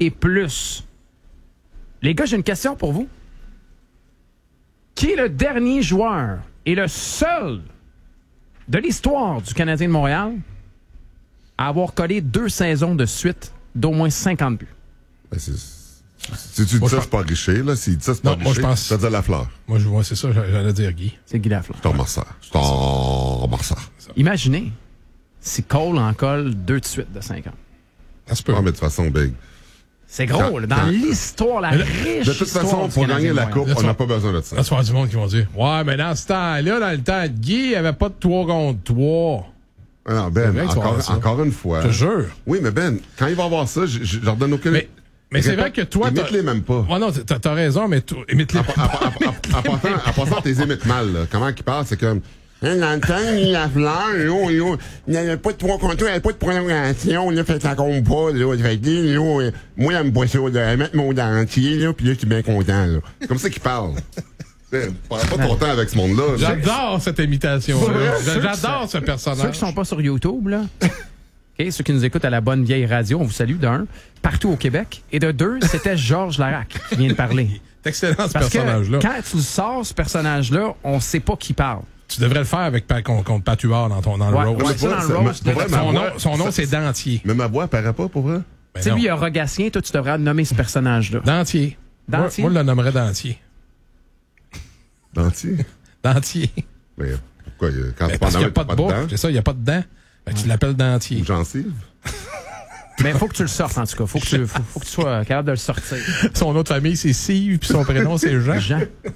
et plus. Les gars, j'ai une question pour vous. Qui est le dernier joueur et le seul de l'histoire du Canadien de Montréal à avoir collé 2 saisons de suite d'au moins 50 buts? Ben, si tu dis ça, c'est pas Richer, là. S'il dit ça, c'est pas Richer, ça dit Lafleur. Moi, je vois, c'est ça, j'allais dire Guy. C'est Guy Lafleur. C'est un Marcel. Imaginez si Cole en colle 2 de suite de 50. Ça se peut. Ah, mais de toute façon, Big. C'est gros, là, dans l'histoire, la riche. De toute façon, pour gagner la Coupe, on n'a pas besoin de ça. Là, tu vas du monde qui vont dire ouais, mais dans ce temps-là, dans le temps de Guy, il n'y avait pas de 3 contre 3. Ah non, Ben, encore une fois. Je te jure. Oui, mais Ben, quand il va avoir ça, je leur donne aucun. Mais c'est vrai que toi, imite-les même pas. Ouais, non, t'as raison, mais imite-les En passant, t'es imites mal, là. Comment qu'il parle, c'est comme. Dans le temps, la fleur, il n'y avait pas de 3 contre 3, il n'y avait pas de prolongation, là, fait que ça compte pas, là. Fait que, là, moi, j'aime pas ça, là, mettre mon dentier, là, pis là, je suis bien content, là. C'est comme ça qu'il parle. Pas ton temps avec ce monde-là. J'adore cette imitation-là. J'adore ce personnage. Ceux qui sont pas sur YouTube, là. Okay, ceux qui nous écoutent à la bonne vieille radio, on vous salue d'un, partout au Québec. Et de 2, c'était Georges Larac qui vient de parler. C'est excellent, ce Parce personnage-là. Que quand tu sors ce personnage-là, on sait pas qui parle. Tu devrais le faire avec contre Patuard dans le roast. Ouais, ça, dans le roast. Son nom, c'est Dentier. Mais ma voix apparaît pas, pour vrai? Tu sais, lui, il y a Rogatien, toi, tu devrais nommer ce personnage-là. Dentier. Moi, je le nommerais Dentier. Dentier? Dentier. Mais pourquoi? Quand tu parce qu'il n'y a pas de dents? C'est ça, il n'y a pas de dents. Ben, tu l'appelles Dentier. Ou gencive? Mais il faut que tu le sortes, en tout cas. Faut que tu sois capable de le sortir. Son autre famille, c'est Sive, puis son prénom, c'est Jean. Jean.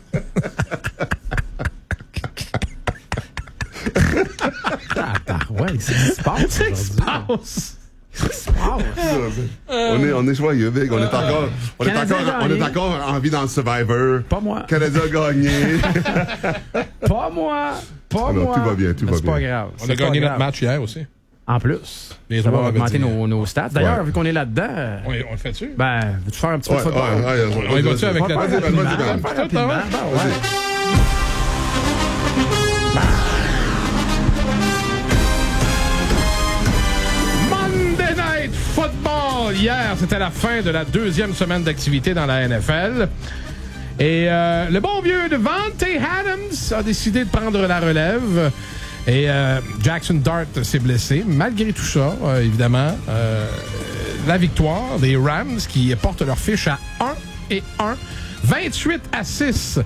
Ouais, c'est ce qui se passe. Qu'est-ce qui se passe? On est joyeux, Big. On est encore en vie dans le Survivor. Pas moi. Canadien a gagné. Pas moi. Pas alors, moi. Tout va bien, tout va bien. C'est pas grave. On a gagné notre match hier aussi. En plus. Les ça va joueurs augmenter avaient dit, nos stats. D'ailleurs, vu qu'on est là-dedans, on le fait-tu? Ben, veux-tu faire un petit peu de football? On y va-tu avec la... Vas-y. Monday Night Football! Hier, c'était la fin de la 2e semaine d'activité dans la NFL. Et le bon vieux Davante Adams a décidé de prendre la relève. Et Jackson Dart s'est blessé. Malgré tout ça, évidemment, la victoire des Rams qui portent leur fiche à 1-1. 28-6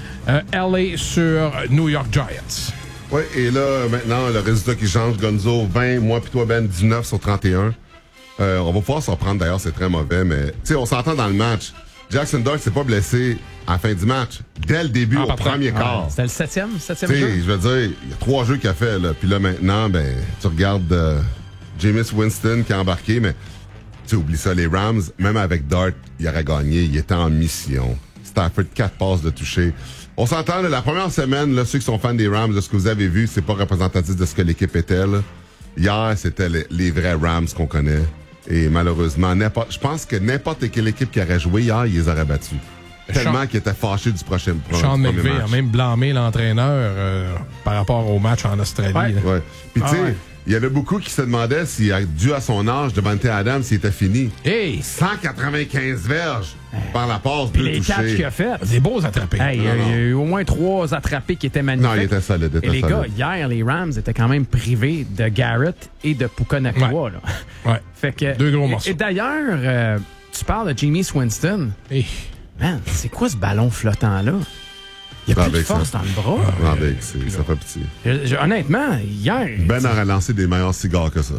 LA sur New York Giants. Oui, et là, maintenant, le résultat qui change, Gonzo, 20, moi puis toi, Ben, 19 sur 31. On va pouvoir s'en prendre, d'ailleurs, c'est très mauvais, mais, tu sais, on s'entend dans le match. Jackson Dart s'est pas blessé à la fin du match. Dès le début, au premier quart. C'était le 7e jeu? Je veux dire, il y a 3 jeux qu'il a fait, là. Puis là, maintenant, ben, tu regardes Jameis Winston qui a embarqué, mais tu oublies ça, les Rams, même avec Dart, il aurait gagné. Il était en mission. Stafford, 4 passes de toucher. On s'entend, là, la première semaine, là, ceux qui sont fans des Rams, là, ce que vous avez vu, c'est pas représentatif de ce que l'équipe était, là. Hier, c'était les vrais Rams qu'on connaît. Et malheureusement, je pense que n'importe quelle équipe qui aurait joué hier, ils les auraient battus. Tellement qu'ils étaient fâchés du prochain match. Sean McVay a même blâmé l'entraîneur par rapport au match en Australie. Ouais. Puis tu sais, il y avait beaucoup qui se demandaient si, dû à son âge, Davante Adams, s'il était fini. Hey! 195 verges par la passe, 2 les touchés. 4 qu'il a fait. Des beaux attrapés. Hey, il y a eu au moins 3 attrapés qui étaient magnifiques. Non, il était solide. Et les gars, hier, les Rams étaient quand même privés de Garrett et de Puka Nacua. Là. Ouais. Fait que, 2 gros morceaux. Et d'ailleurs, tu parles de Jameis Winston. Hey. Man, c'est quoi ce ballon flottant-là? Il n'y a plus de force dans le bras. Ça fait pitié. Honnêtement, hier... Ben aurait lancé des meilleurs cigares que ça.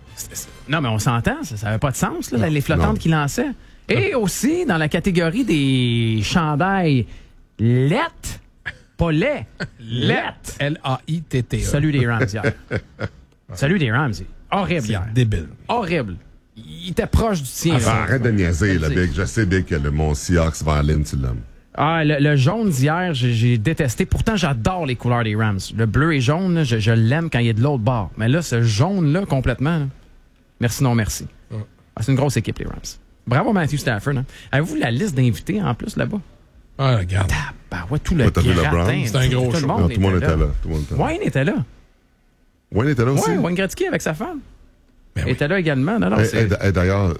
Non, mais on s'entend, ça n'avait pas de sens, là, les flottantes qu'il lançait. Et aussi, dans la catégorie des chandails lettres, pas lait, lettres. L-A-I-T-T-E. Salut les Rams hier. Salut les Rams. Horrible hier. Débile. Horrible. Il était proche du tien. Arrête de niaiser, là, Big. Je sais, Big, que mon Seahawks vers l'île, tu l'aimes. Ah, le jaune d'hier, j'ai détesté. Pourtant, j'adore les couleurs des Rams. Le bleu et jaune, là, je l'aime quand il est de l'autre bord. Mais là, ce jaune-là, complètement, là, merci, non merci. C'est une grosse équipe, les Rams. Bravo, Matthew Stafford. Hein. Avez-vous la liste d'invités, en plus, là-bas? Ah, regarde. Ouais, tout le gratin. C'est un gros show. Tout le monde était là. Wayne était là. Wayne était là aussi? Oui, Wayne Gretzky avec sa femme. Ben il était là également. Non, D'ailleurs,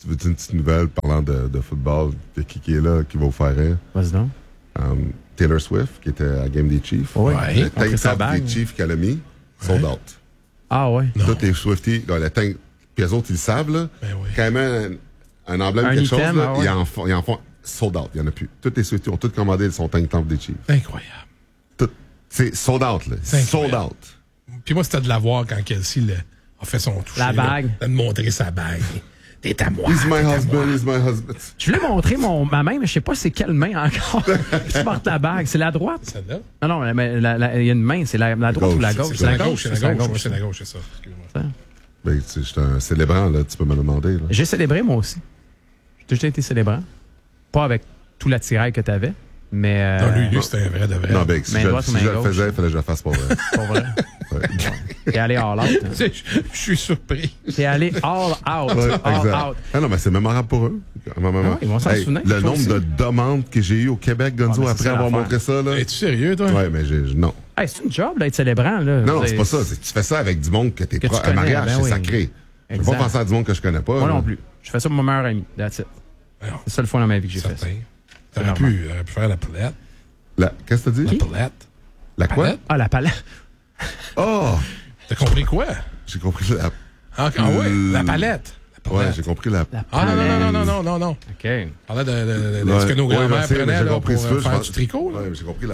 Tu veux une petite nouvelle parlant de football, de qui est là, qui va vous faire rire? Vas-y donc. Taylor Swift, qui était à la game des Chiefs. Oui. Le On fait sa tank top bague. des Chiefs qu'elle a mis, sold out. Ah ouais. Tous les Swifties, le tank, puis eux autres, ils le savent, là. Ben oui. Quand ils mettent un emblème, Un quelque item, chose, là, ah ouais. ils en font sold out. Il n'y en a plus. Tous les Swifties ont tous commandé son tank top des Chiefs. Incroyable. C'est sold out, là. C'est Sold incroyable. out. Puis moi, c'était de la voir quand Kelsey a fait son toucher. La là, bague. de me montrer sa bague. T'es à moi. He's my t'es à husband, moi. he's my husband. Je voulais montrer ma main, mais je sais pas c'est quelle main encore qui porte la bague. C'est la droite? Celle-là? Non, mais il y a une main. C'est la droite ou la gauche? C'est la gauche, c'est la gauche, c'est la gauche, c'est ça. Excuse-moi. Ben, tu sais, je suis un célébrant, là. Tu peux me le demander, là. J'ai célébré, moi aussi. J'ai toujours été célébrant. Pas avec tout l'attirail que t'avais, mais... Non, lui, c'était un vrai de vrai. Non, ben, si Main je droite ou le main gauche? faisais, il fallait que je le fasse pour vrai. Pas vrai. Ouais. T'es allé all out. Tu sais, je suis surpris. T'es allé all out. Ouais, All exact. out. Ah non, mais c'est mémorable pour eux. ouais, ils vont s'en souvenir, Le toi nombre aussi. de demandes que j'ai eues au Québec, Gonzo, Ah, mais c'est après ça avoir l'affaire. montré ça, là. Es-tu sérieux, toi? Ouais, mais non. Hey, c'est une job, là, être célébrant. Là. Non, c'est pas ça. C'est que tu fais ça avec du monde que t'es Que tu un connais, mariage, ben c'est oui. sacré. Je peux Exact. pas penser à du monde que je connais pas. Moi là. non plus. Je fais ça pour mon meilleur ami. That's it. Alors, C'est la seule fois dans ma vie que j'ai fait ça. certain. T'aurais pu faire la palette. Qu'est-ce que t'as dit? La palette. La quoi? Palette? Ah, la palette. Oh! T'as compris quoi? J'ai compris la... Ah oui, la palette. La Ouais, palette. j'ai compris la... Ah non. OK. On parlait de Ouais, ce que nos ouais, grands-mères je sais, mais prenaient j'ai là, compris pour ça, je faire pense- du tricot. là. Ouais, mais j'ai compris la...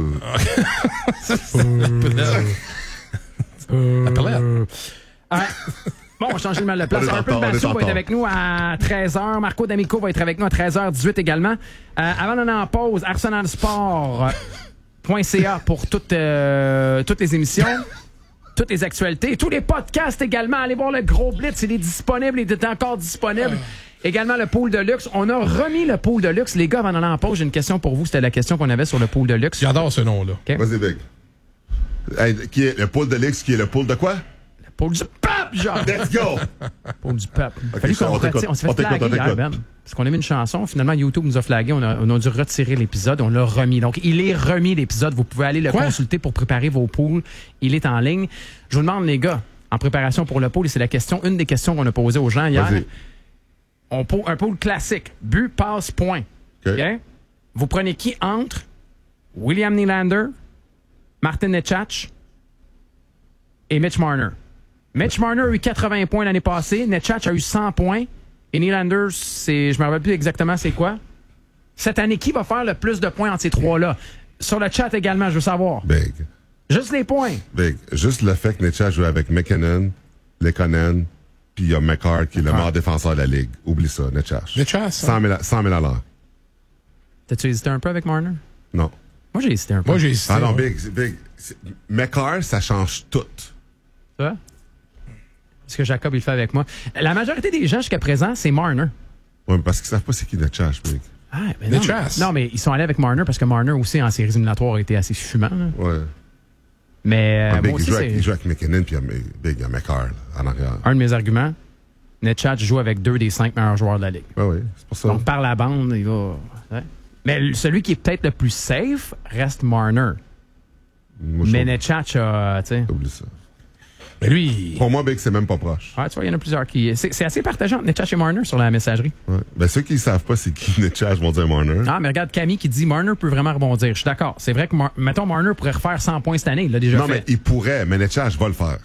La palette. Ah, bon, on va changer le mal de place. On est en Un peu de retard, on est Bassou en va être retard. avec nous à 13h. Marco D'Amico va être avec nous à 13h18 également. Avant d'aller en pause, arsenalsport.ca pour toutes les émissions, toutes les actualités, tous les podcasts également. Allez voir le gros blitz, il est disponible, il est encore disponible. Également le pool de luxe. On a remis le pool de luxe. Les gars, avant d'aller en pause, j'ai une question pour vous. C'était la question qu'on avait sur le pool de luxe. J'adore ce nom-là. Vas-y, Big. Hey, qui est le pool de l'X, qui est le pool de quoi? Le pool du peuple, genre. Let's go! Pour du peuple. Ok, Fallu ça, qu'on on t'écoute. retire. On s'est fait On t'écoute, flaguer on hier, t'écoute. Ben. Parce qu'on a mis une chanson. Finalement, YouTube nous a flagué. On a dû retirer l'épisode. On l'a remis. Donc, il est remis, l'épisode. Vous pouvez aller le Quoi? consulter pour préparer vos poules. Il est en ligne. Je vous demande, les gars, en préparation pour le pool, et c'est la question, une des questions qu'on a posées aux gens hier. Vas-y. Un pool classique. But, passe, point. OK. OK? Vous prenez qui entre William Nylander, Martin Necas et Mitch Marner? Mitch Marner a eu 80 points l'année passée. Necas a eu 100 points. Et Nylander, je me rappelle plus exactement c'est quoi. Cette année, qui va faire le plus de points entre ces trois-là? Sur le chat également, je veux savoir. Big. Juste les points. Big. Juste le fait que Necas joue avec McKinnon, Lekonen, puis il y a McCart qui est le meilleur défenseur de la Ligue. Oublie ça, Necas. Necas, 100 000 à l'heure. T'as-tu hésité un peu avec Marner? Non. Moi, j'ai hésité un peu. Moi, j'ai hésité. Ah non, moi. Big. McCart, ça change tout. Tu vois? Ce que Jacob, il fait avec moi. La majorité des gens, jusqu'à présent, c'est Marner. Ouais, mais parce qu'ils savent pas c'est qui Necas, Big. Ah, mais non, Necas. non, mais ils sont allés avec Marner parce que Marner aussi, en séries éliminatoires, a été assez fumant. Là. Ouais. Mais Ah, Big, moi il aussi, joue c'est avec McKinnon, puis il y a McCart là, en arrière. un de mes arguments. Necas joue avec 2 des 5 meilleurs joueurs de la Ligue. Ouais, oui, c'est pour ça. Donc, par la bande, il va... Ouais. Mais celui qui est peut-être le plus safe reste Marner. Moi, je Mais trouve- Necas, tu sais... Oublie ça. Mais lui, Pour moi, Big, c'est même pas proche. Ouais, tu vois, il y en a plusieurs qui... C'est assez partagé entre Necas et Marner sur la messagerie. Ouais. Ben, ceux qui savent pas c'est qui Necas vont dire Marner. Ah, mais regarde Camille qui dit Marner peut vraiment rebondir. Je suis d'accord. C'est vrai que, mettons, Marner pourrait refaire 100 points cette année. Il l'a déjà non, fait. mais il pourrait, mais Necas va le faire.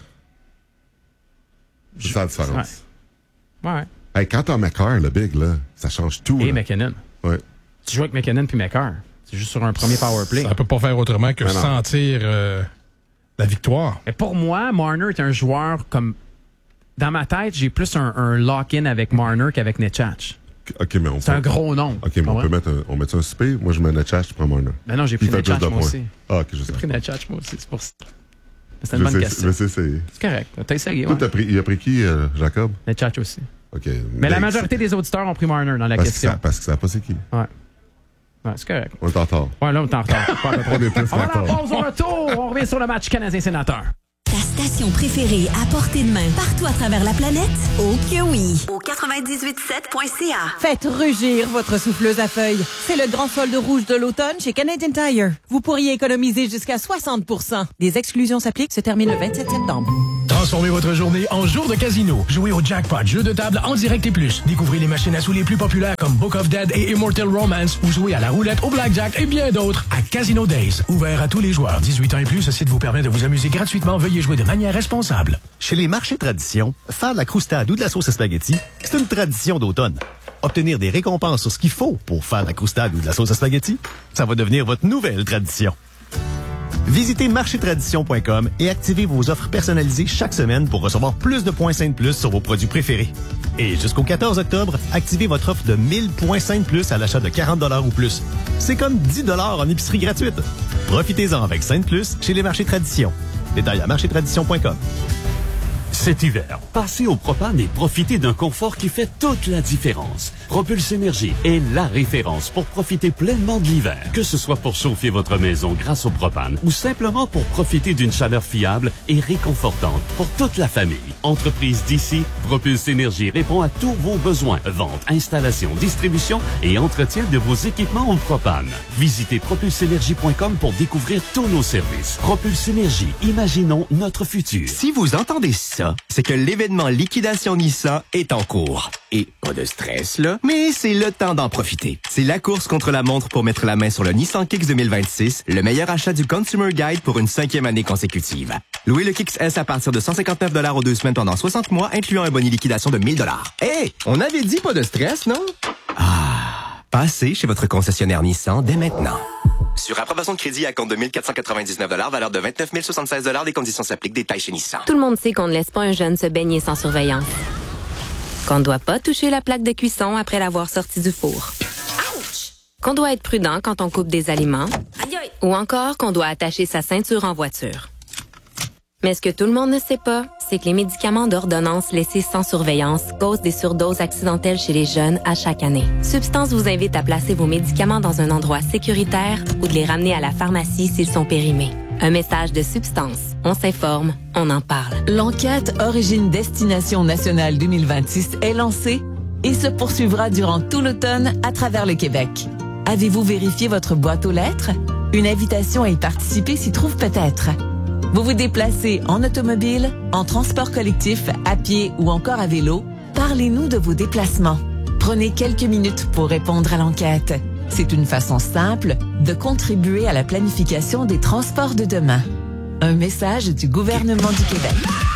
C'est ça la différence. Ouais. Hey, quand t'as McCart, le Big, là, ça change tout. Et là. McKinnon. Ouais. Tu joues avec McKinnon puis McCarr. C'est juste sur un premier power play. ça peut pas faire autrement que Mais non. sentir la victoire. Mais pour moi, Marner est un joueur comme... Dans ma tête, j'ai plus un lock-in avec Marner qu'avec Necas. OK, mais on C'est un gros nom. OK, mais on peut mettre on met ça un spé. Moi, je mets Necas, tu prends Marner. Ben non, j'ai pris Il fait plus Necas de moi points. aussi. Ah, OK, je sais. J'ai pris Necas moi aussi, c'est pour ça. C'est Je une bonne sais, question. je sais, c'est... C'est correct. T'as essayé, Toi, ouais. il a pris qui, Jacob? Necas aussi. OK. Mais la Big, majorité des auditeurs ont pris Marner dans la parce question. parce que ça pas c'est qui. Ouais. Ouais, c'est correct. On est en retard. Ouais, là, on est en retard. Pas à peu près. On est plus On va en à la retard. pause au retour. On revient sur le match Canadien-Sénateur. Ta station préférée à portée de main partout à travers la planète? Oh que oui! Au 98.7.ca. Faites rugir votre souffleuse à feuilles. C'est le grand solde rouge de l'automne chez Canadian Tire. Vous pourriez économiser jusqu'à 60%. Des exclusions s'appliquent, se termine le 27 septembre. Transformez votre journée en jour de casino. Jouez au jackpot, jeux de table en direct et plus. Découvrez les machines à sous les plus populaires comme Book of Dead et Immortal Romance ou jouez à la roulette, au blackjack et bien d'autres à Casino Days. Ouvert à tous les joueurs. 18 ans et plus, ce site vous permet de vous amuser gratuitement. Veuillez jouer de manière responsable. Chez les marchés tradition, faire de la croustade ou de la sauce à spaghetti, c'est une tradition d'automne. Obtenir des récompenses sur ce qu'il faut pour faire de la croustade ou de la sauce à spaghetti, ça va devenir votre nouvelle tradition. Visitez marchétradition.com et activez vos offres personnalisées chaque semaine pour recevoir plus de points Saint Plus sur vos produits préférés. Et jusqu'au 14 octobre, activez votre offre de 1000 points Saint Plus à l'achat de 40 $ ou plus. C'est comme 10 $ en épicerie gratuite. Profitez-en avec Saint Plus chez les marchés Tradition. Détails à marchétradition.com. Cet hiver, passez au propane et profitez d'un confort qui fait toute la différence. Propulse Énergie est la référence pour profiter pleinement de l'hiver. Que ce soit pour chauffer votre maison grâce au propane ou simplement pour profiter d'une chaleur fiable et réconfortante pour toute la famille. Entreprise d'ici, Propulse Énergie répond à tous vos besoins. Vente, installation, distribution et entretien de vos équipements au propane. Visitez propulseénergie.com pour découvrir tous nos services. Propulse Énergie, imaginons notre futur. Si vous entendez ça, c'est que l'événement Liquidation Nissan est en cours. Et pas de stress, là, mais c'est le temps d'en profiter. C'est la course contre la montre pour mettre la main sur le Nissan Kicks 2026, le meilleur achat du Consumer Guide pour une 5e année consécutive. Louez le Kicks S à partir de 159 $ aux 2 semaines pendant 60 mois, incluant un boni liquidation de 1000 $. Hey, on avait dit pas de stress, non? Ah, passez chez votre concessionnaire Nissan dès maintenant. Sur approbation de crédit à compte de 1 499 $, valeur de 29 076 $, les conditions s'appliquent. Détails chez Nissan. Tout le monde sait qu'on ne laisse pas un jeune se baigner sans surveillance. Qu'on ne doit pas toucher la plaque de cuisson après l'avoir sortie du four. Ouch! Qu'on doit être prudent quand on coupe des aliments. Aïe aïe! Ou encore qu'on doit attacher sa ceinture en voiture. Mais ce que tout le monde ne sait pas, c'est que les médicaments d'ordonnance laissés sans surveillance causent des surdoses accidentelles chez les jeunes à chaque année. Substance vous invite à placer vos médicaments dans un endroit sécuritaire ou de les ramener à la pharmacie s'ils sont périmés. Un message de Substance. On s'informe, on en parle. L'enquête Origine-Destination Nationale 2026 est lancée et se poursuivra durant tout l'automne à travers le Québec. Avez-vous vérifié votre boîte aux lettres? Une invitation à y participer s'y trouve peut-être. Vous vous déplacez en automobile, en transport collectif, à pied ou encore à vélo? Parlez-nous de vos déplacements. Prenez quelques minutes pour répondre à l'enquête. C'est une façon simple de contribuer à la planification des transports de demain. Un message du gouvernement du Québec.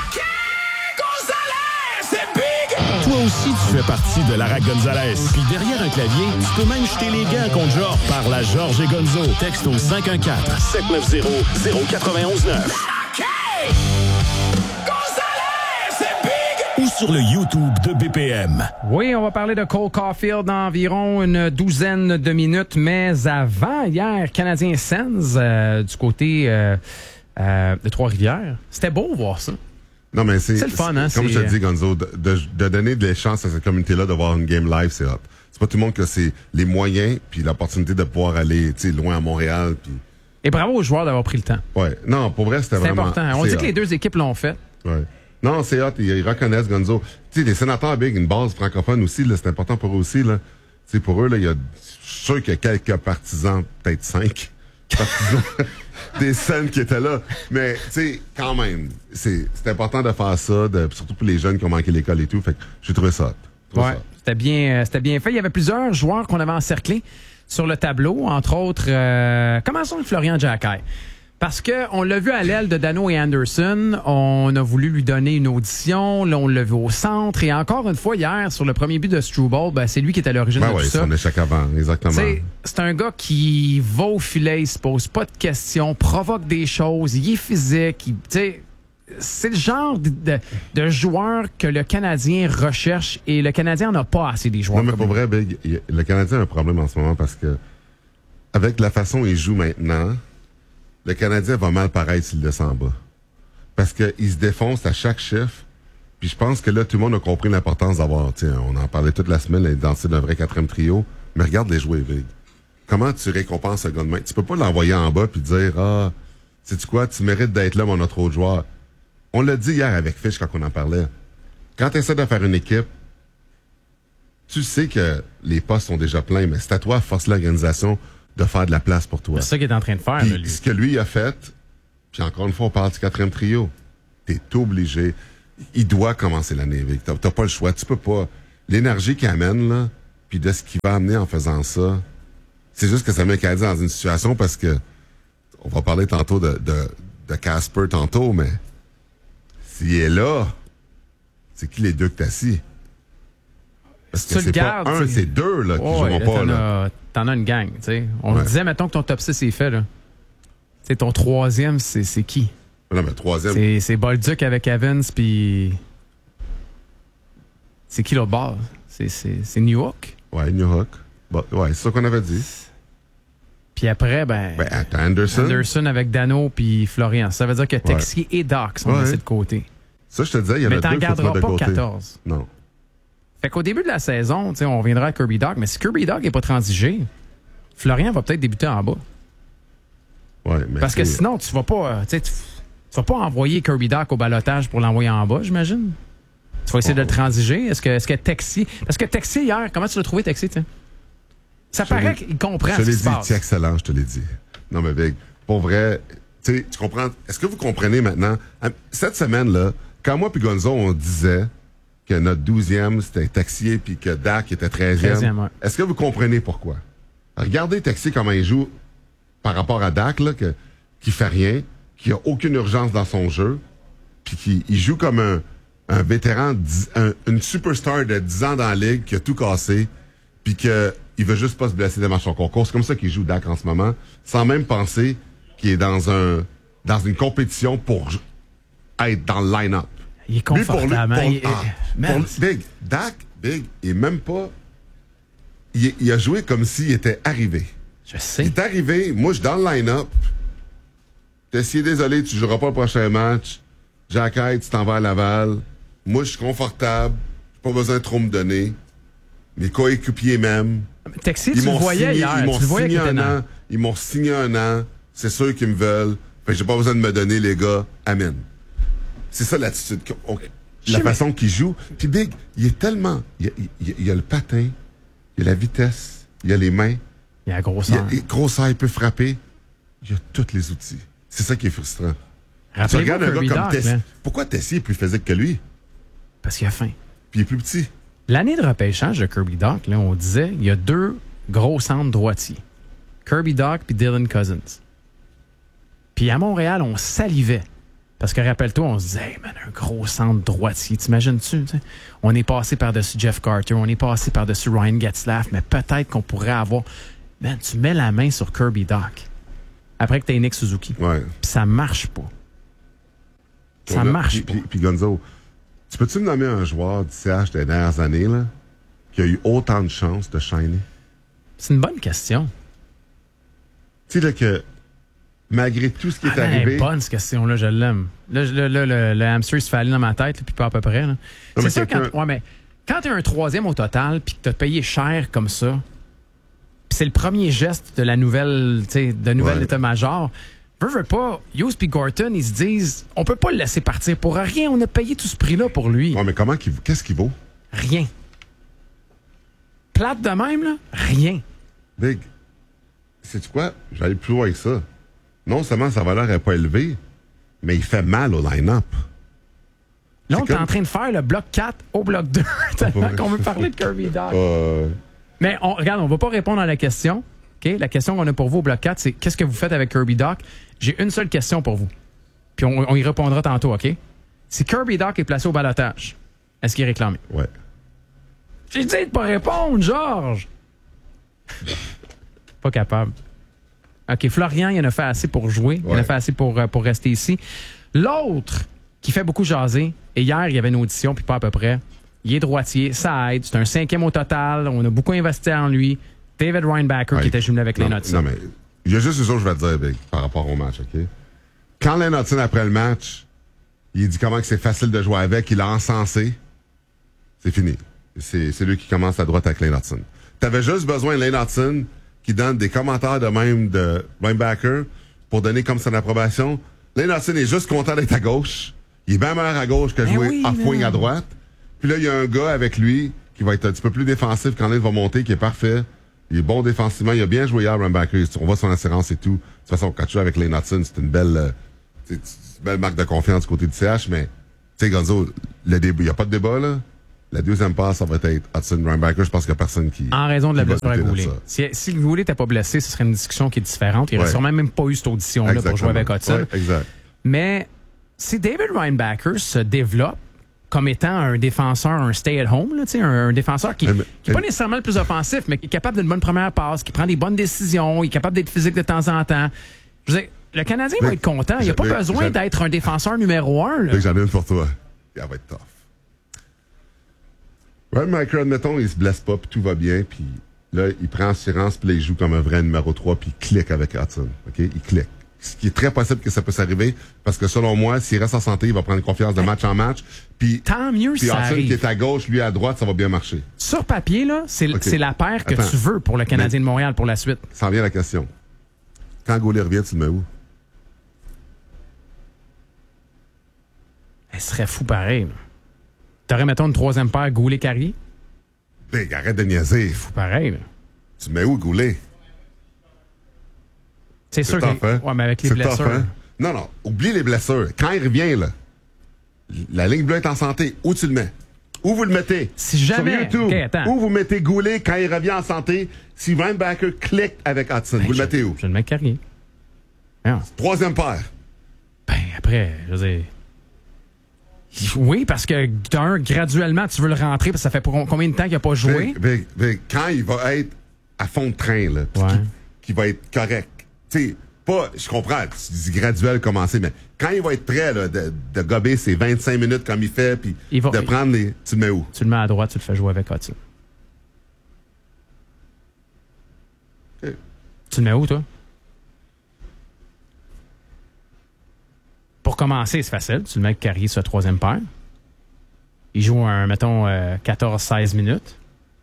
Toi aussi, tu fais partie de Lara Gonzalez. Puis derrière un clavier, tu peux même jeter les gants contre Georges par la Georges et Gonzo. Texte au 514-790-0919. Ou sur le YouTube de BPM. Oui, on va parler de Cole Caulfield dans environ une douzaine de minutes, mais avant, hier, Canadien Sens du côté de Trois-Rivières. C'était beau voir ça. Non, mais c'est le fun, hein? Comme je te dis, Gonzo, de donner des chances à cette communauté-là de voir une game live, c'est hot. C'est pas tout le monde que c'est les moyens puis l'opportunité de pouvoir aller loin à Montréal. Puis... Et bravo aux joueurs d'avoir pris le temps. Ouais. Non, pour vrai, c'était vraiment... C'est important. On dit que les deux équipes l'ont fait. Ouais. Non, c'est hot. Ils reconnaissent, Gonzo. Tu sais, les sénateurs big, une base francophone aussi, là, c'est important pour eux aussi, là. Tu sais, pour eux, là, je suis sûr qu'il y a quelques partisans, peut-être 5 partisans des scènes qui étaient là. Mais, tu sais, quand même, c'est important de faire ça, surtout pour les jeunes qui ont manqué l'école et tout. Fait que j'ai trouvé ça hot. Ouais, c'était bien fait. Il y avait plusieurs joueurs qu'on avait encerclés sur le tableau, entre autres, commençons avec Florian Jacquet. Parce que on l'a vu à l'aile de Dano et Anderson, on a voulu lui donner une audition, là on l'a vu au centre, et encore une fois hier, sur le premier but de Struble, c'est lui qui est à l'origine de tout ça. Ben oui, son échec avant, exactement. C'est un gars qui va au filet, il se pose pas de questions, provoque des choses, il est physique, c'est le genre de joueur que le Canadien recherche, et le Canadien n'a pas assez des joueurs. Non, mais pour vrai, Big, le Canadien a un problème en ce moment parce que avec la façon il joue maintenant, le Canadien va mal paraître s'il descend en bas. Parce qu'il se défonce à chaque chiffre. Puis je pense que là, tout le monde a compris l'importance d'avoir, on en parlait toute la semaine, l'identité d'un vrai 4e trio. Mais regarde les jouer, Vig. Comment tu récompenses un gars de main? Tu peux pas l'envoyer en bas puis dire, sais-tu quoi, tu mérites d'être là, mon autre autre joueur. On l'a dit hier avec Fish quand on en parlait. Quand tu essaies de faire une équipe, tu sais que les postes sont déjà pleins, mais c'est à toi, force l'organisation, de faire de la place pour toi. C'est ça qu'il est en train de faire. Puis, là, lui. Ce que lui a fait, puis encore une fois, on parle du 4e trio. T'es obligé. Il doit commencer l'année, Vic. T'as pas le choix. Tu peux pas. L'énergie qu'il amène, là, puis de ce qu'il va amener en faisant ça, c'est juste que ça met le Canadien dans une situation parce que on va parler tantôt de Casper tantôt, mais s'il est là, c'est qui les deux que t'as assis? Parce que c'est pas un, c'est deux là, qui joueront pas. Là. T'en as une gang, tu sais. On disait, mettons que ton top 6 est fait, là. T'sais, ton troisième, c'est qui? Non, mais troisième. C'est Bolduc avec Evans, puis... C'est qui l'autre bord? C'est New York? Ouais, New York. Bon, ouais, c'est ça qu'on avait dit. Puis après, t'as Anderson. Anderson avec Dano puis Florian. Ça veut dire que Texier et Doc sont laissés de côté. Ça, je te disais, il y en a deux. Mais t'en garderas pas côté. 14. Non. Fait qu'au début de la saison, on reviendra à Kirby Doc, mais si Kirby Doc n'est pas transigé, Florian va peut-être débuter en bas. Ouais, mais parce que sinon, tu vas pas envoyer Kirby Doc au balotage pour l'envoyer en bas, j'imagine. Tu vas essayer de le transiger. Est-ce que Texier... Parce que Texier, hier, comment tu l'as trouvé, Texier, t'sais? Ça paraît qu'il comprend ce qui se passe. C'est excellent, je te l'ai dit. Non, mais Big, pour vrai, tu comprends... Est-ce que vous comprenez maintenant? Cette semaine-là, quand moi puis Gonzo, on disait que notre 12e, c'était Texier, puis que Dak était 13e. Ouais. Est-ce que vous comprenez pourquoi? Regardez Texier comment il joue par rapport à Dak, là, qui fait rien, qui a aucune urgence dans son jeu, puis il joue comme un vétéran, une superstar de 10 ans dans la ligue qui a tout cassé, puis qu'il veut juste pas se blesser des matchs en concours. C'est comme ça qu'il joue Dak en ce moment, sans même penser qu'il est dans une compétition pour être dans le line-up. Il est confortable. Dak, il est même pas... Il a joué comme s'il était arrivé. Je sais. Il est arrivé, moi, je suis dans le line-up. Tessier, désolé, tu joueras pas le prochain match. Jacques, tu t'en vas à Laval. Moi, je suis confortable. J'ai pas besoin de trop me donner. Mes coéquipiers même. Texier, tu le voyais hier. Ils m'ont signé un an. C'est sûr qu'ils me veulent. Fait que j'ai pas besoin de me donner, les gars. Amen. C'est ça l'attitude. La façon qu'il joue. Puis Big, il est tellement... Il a le patin. Il a la vitesse. Il a les mains. Il a la grosseur. Il peut frapper. Il a tous les outils. C'est ça qui est frustrant. Tu regardes un gars comme Tessier. Pourquoi Tessier est plus physique que lui? Parce qu'il a faim. Puis il est plus petit. L'année de repêchage de Kirby Doc, là, on disait, il y a deux gros centres droitiers. Kirby Doc puis Dylan Cousins. Puis à Montréal, on salivait. Parce que rappelle-toi, on se disait, hey, man, un gros centre droitier. T'imagines-tu? T'sais? On est passé par-dessus Jeff Carter, on est passé par-dessus Ryan Getzlaf, mais peut-être qu'on pourrait avoir... Man, tu mets la main sur Kirby Doc après que t'aies Nick Suzuki. Ouais. Puis ça marche pas. Ça marche pas. Puis Gonzo, tu peux-tu me nommer un joueur du CH des dernières années là, qui a eu autant de chances de shiner? C'est une bonne question. Tu sais, là, que malgré tout ce qui est arrivé... C'est bonne, cette question-là, je l'aime. Là, le hamster se fait aller dans ma tête, là, puis pas à peu près. Là. C'est sûr, quand t'es un troisième au total, puis que t'as payé cher comme ça, puis c'est le premier geste de la nouvelle, état-major, veux pas, Hughes puis Gorton, ils se disent, on peut pas le laisser partir pour rien, on a payé tout ce prix-là pour lui. Ouais, mais qu'est-ce qu'il vaut? Rien. Plate de même, là? Rien. Big, sais-tu quoi? J'allais plus loin que ça. Non seulement sa valeur n'est pas élevée, mais il fait mal au line-up. Là, on est en train de faire le bloc 4 au bloc 2, tellement qu'on veut parler de Kirby Doc. Mais regarde, on va pas répondre à la question. Okay? La question qu'on a pour vous au bloc 4, c'est qu'est-ce que vous faites avec Kirby Doc? J'ai une seule question pour vous. Puis on y répondra tantôt, OK? Si Kirby Doc est placé au balotage, est-ce qu'il est réclamé? Ouais. J'ai dit de pas répondre, Georges! Pas capable. OK, Florian, il en a fait assez pour jouer. Ouais. Il en a fait assez pour rester ici. L'autre qui fait beaucoup jaser, et hier, il y avait une audition, puis pas à peu près. Il est droitier, ça aide. C'est un 5e au total. On a beaucoup investi en lui. David Reinbacker qui était jumelé avec Lane Hutson. Non, mais il y a juste une chose que je vais te dire, Big, par rapport au match, OK? Quand Lane Hutson, après le match, il dit comment que c'est facile de jouer avec, il a encensé, c'est fini. C'est lui qui commence à droite avec Lane Hutson. T'avais juste besoin de Lane Hutson qui donne des commentaires de même de Reinbacker pour donner comme son approbation. Lane Hutson est juste content d'être à gauche. Il est bien meilleur à gauche que jouer off-wing à droite. Puis là, il y a un gars avec lui qui va être un petit peu plus défensif quand Lane va monter, qui est parfait. Il est bon défensivement. Il a bien joué hier, Reinbacker. On voit son assurance et tout. De toute façon, quand tu joues avec Lane Hutson, c'est une belle... c'est une belle marque de confiance du côté du CH, mais, tu sais, Gonzo, il n'y a pas de débat, là. La deuxième passe, ça va être Hudson Reinbacker. Je pense qu'il n'y a personne qui. En raison de la blessure à Goulet. Goulet. Si Goulet n'était pas blessé, ce serait une discussion qui est différente. Il n'aurait sûrement même pas eu cette audition-là pour jouer avec Hudson. Ouais, exact. Mais si David Reinbacker se développe comme étant un défenseur, un stay-at-home, là, un défenseur qui n'est pas nécessairement le plus offensif, mais qui est capable d'une bonne première passe, qui prend des bonnes décisions, il est capable d'être physique de temps en temps. Je veux dire, le Canadien va être content. Il n'y a pas besoin d'être un défenseur numéro 1. J'en ai une pour toi. Elle va être tough. Reinbacker, admettons, il se blesse pas, puis tout va bien, puis là, il prend assurance, puis là, il joue comme un vrai numéro 3, puis il clique avec Hudson. OK? Il clique. Ce qui est très possible que ça puisse arriver, parce que selon moi, s'il reste en santé, il va prendre confiance de match en match. Puis tant mieux si ça Hudson arrive. Qui est à gauche, lui à droite, ça va bien marcher. Sur papier, là, c'est la paire que tu veux pour le Canadien de Montréal pour la suite. Ça en vient la question. Quand Goulet revient, tu le mets où? Elle serait fou pareil. Là. T'aurais, mettons, une troisième paire Goulet-Carrier? Big, arrête de niaiser. Fou pareil. Là. Tu mets où, Goulet? C'est sûr tough, que... Ouais, mais avec les blessures... Tough, hein? Non, oublie les blessures. Quand il revient, là, la ligne bleue est en santé. Où tu le mets? Où vous le mettez? Si jamais... Sur YouTube. Okay, où vous mettez Goulet quand il revient en santé? Si Reinbacker clique avec Hudson, vous le mettez où? Je le mets Carrier. Non. Troisième paire. Ben, après, je veux dire... Oui, parce que graduellement, tu veux le rentrer, parce que ça fait combien de temps qu'il n'a pas joué? Quand il va être à fond de train, là, qu'il va être correct. Tu sais, pas, je comprends, tu dis graduel commencer, mais quand il va être prêt là, de gober ses 25 minutes comme il fait, puis de prendre les... Tu le mets où? Tu le mets à droite, tu le fais jouer avec Hudson. Okay. Tu le mets où, toi? Pour commencer, c'est facile. Tu le mets avec Carrier sur la troisième paire. Il joue mettons, 14-16 minutes.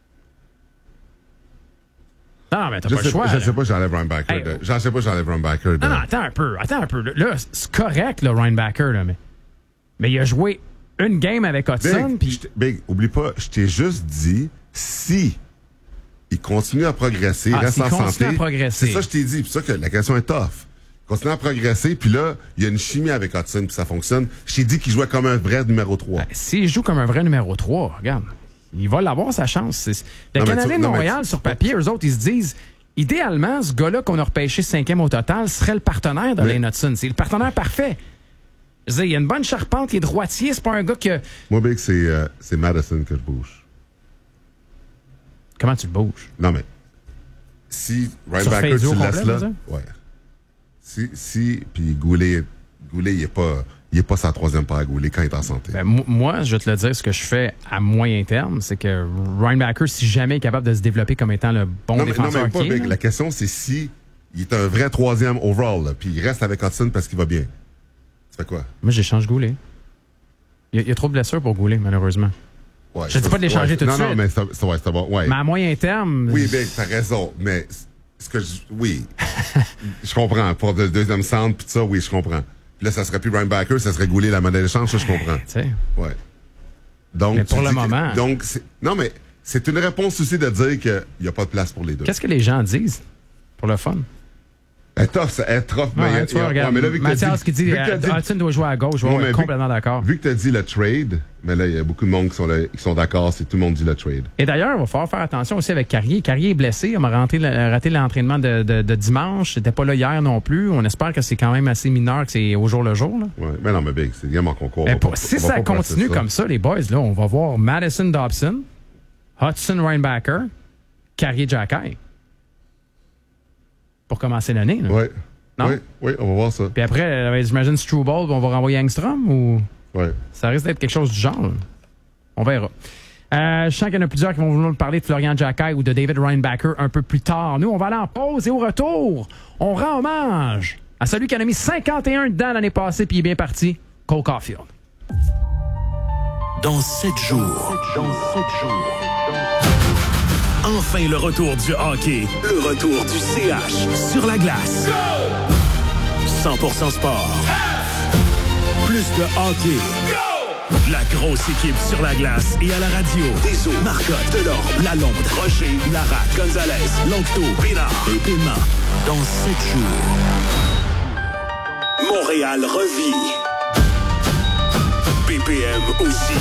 Non, mais t'as pas le choix. Je sais pas, j'enlève Reinbacker. Hey, Je sais pas, j'enlève Reinbacker. Non, attends un peu. Là, c'est correct, le Reinbacker, là, mais il a joué une game avec Hudson. Big, oublie pas, je t'ai juste dit, si il continue à progresser, reste en santé. C'est ça que je t'ai dit. C'est ça que la question est tough. Continue à progresser, puis là, il y a une chimie avec Hudson, puis ça fonctionne. Je t'ai dit qu'il jouait comme un vrai numéro 3. S'il joue comme un vrai numéro 3, regarde, il va l'avoir sa chance. Le Canadien de Montréal, sur papier, eux autres, ils se disent, idéalement, ce gars-là qu'on a repêché 5e au total serait le partenaire de Lane Hudson. C'est le partenaire parfait. Je veux dire, il y a une bonne charpente, il est droitier, c'est pas un gars que... Moi, Big, c'est Madison que je bouge. Comment tu le bouges? Non, mais si Reinbacker, tu le laisses là... Ouais. Si puis Goulet, il est pas sa troisième paire à Goulet quand il est en santé. Ben, moi, je vais te le dire, ce que je fais à moyen terme, c'est que Reinbacker, si jamais il est capable de se développer comme étant le bon défenseur qui est... La question, c'est si il est un vrai troisième overall, puis il reste avec Hudson parce qu'il va bien. Tu fais quoi? Moi, j'échange Goulet. Il y a trop de blessures pour Goulet, malheureusement. Ouais, je ne dis pas de l'échanger tout de suite. Non, mais c'est bon. Ouais. Mais à moyen terme... Oui, ben, t'as raison, mais... Oui. Je comprends. Pour le deuxième centre, puis ça, oui, je comprends. Puis là, ça serait plus Reinbacker, ça serait Goulet la monnaie d'échange, ça, je comprends. Ouais. Donc, mais pour le moment... non, mais c'est une réponse aussi de dire qu'il n'y a pas de place pour les deux. Qu'est-ce que les gens disent pour le fun? Être tough, mais... Tu vois, regarde, Mathias qui dit Hudson doit jouer à gauche, je suis complètement d'accord. Vu que tu as dit le trade, mais là, il y a beaucoup de monde qui sont d'accord, c'est tout le monde dit le trade. Et d'ailleurs, il va falloir faire attention aussi avec Carrier. Carrier est blessé, il m'a raté l'entraînement de dimanche, c'était pas là hier non plus. On espère que c'est quand même assez mineur, que c'est au jour le jour. Là. Ouais, mais non, mais Big, c'est game en concours. Si ça continue comme ça, les boys, là, on va voir Madison Dobson, Hudson Reinbacker, Carrier Jacky. Pour commencer l'année. Oui. Non? Oui, on va voir ça. Puis après, j'imagine Struble, on va renvoyer Engstrom ou. Oui. Ça risque d'être quelque chose du genre. On verra. Je sens qu'il y en a plusieurs qui vont vouloir nous parler de Florian Jacky ou de David Reinbacker un peu plus tard. Nous, on va aller en pause et au retour, on rend hommage à celui qui en a mis 51 dedans l'année passée puis il est bien parti, Cole Caulfield. Dans 7 jours. Enfin le retour du hockey, le retour du CH sur la glace. 100% sport. Plus de hockey. La grosse équipe sur la glace et à la radio. Deso, Marcotte, Delorme, Lalonde, Rocher, Larac, Gonzalez, Longto, Pinard et Paiement. Dans 7 jours. Montréal revit. BPM aussi.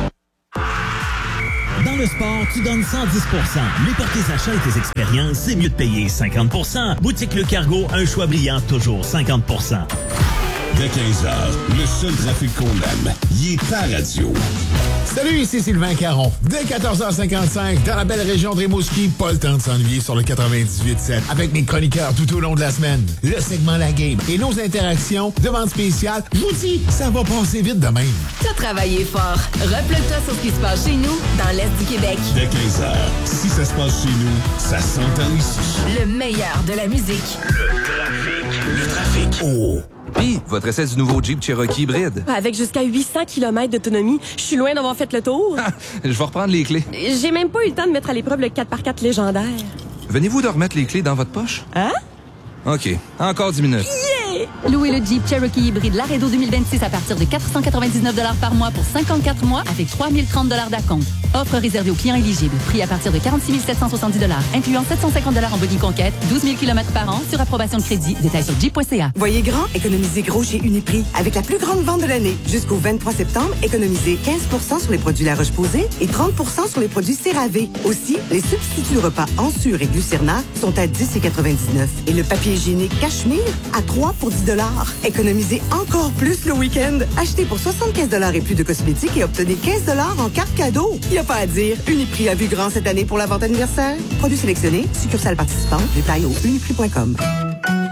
Dans le sport, tu donnes 110%. Mais pour tes achats et tes expériences, c'est mieux de payer 50%. Boutique Le Cargo, un choix brillant, toujours 50%. Dès 15h, le seul trafic qu'on aime, il est à radio. Salut, ici Sylvain Caron. Dès 14h55, dans la belle région de Rimouski, pas le temps de s'ennuyer sur le 98.7 avec mes chroniqueurs tout au long de la semaine. Le segment La Game et nos interactions, demande spéciale, je vous dis, ça va passer vite de même. T'as travaillé fort. Replug-toi sur ce qui se passe chez nous, dans l'Est du Québec. Dès 15h, si ça se passe chez nous, ça s'entend ici. Le meilleur de la musique. Le trafic. Oh! Puis, votre essai du nouveau Jeep Cherokee hybride. Avec jusqu'à 800 km d'autonomie, je suis loin d'avoir fait le tour. Je vais reprendre les clés. J'ai même pas eu le temps de mettre à l'épreuve le 4x4 légendaire. Venez-vous de remettre les clés dans votre poche? Hein? OK. Encore 10 minutes. Yeah! Louez le Jeep Cherokee hybride Laredo 2026 à partir de 499 $ par mois pour 54 mois avec 3030 $ d'acompte. Offre réservée aux clients éligibles. Prix à partir de 46 770 $, incluant 750 $ en body conquête, 12 000 km par an sur approbation de crédit. Détails sur jeep.ca. Voyez grand, économisez gros chez Uniprix. Avec la plus grande vente de l'année. Jusqu'au 23 septembre, économisez 15 sur les produits La Roche-Posay et 30 sur les produits CeraVe. Aussi, les substituts repas Ensure et Glucerna sont à 10,99 $. Et le papier hygiénique Cachemire à 3 pour 10 $. Économisez encore plus le week-end. Achetez pour 75 $ et plus de cosmétiques et obtenez 15 $ en carte cadeau. Y a pas à dire. Uniprix a vu grand cette année pour la vente anniversaire. Produits sélectionnés, succursales participantes, détails au uniprix.com.